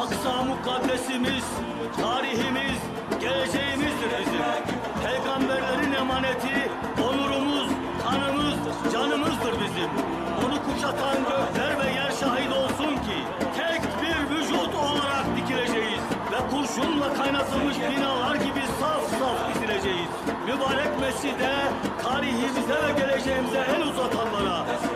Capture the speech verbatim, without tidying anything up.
Aksa mukaddesimiz, tarihimiz, geleceğimizdir bizim. Peygamberlerin emaneti, onurumuz, kanımız, canımızdır bizim. Onu kuşatan gökler ve yer şahit olsun ki tek bir vücut olarak dikileceğiz ve kurşunla kaynatılmış binalar gibi saf saf dizileceğiz. Mübarek mescide, tarihimize ve geleceğimize el uzatanlara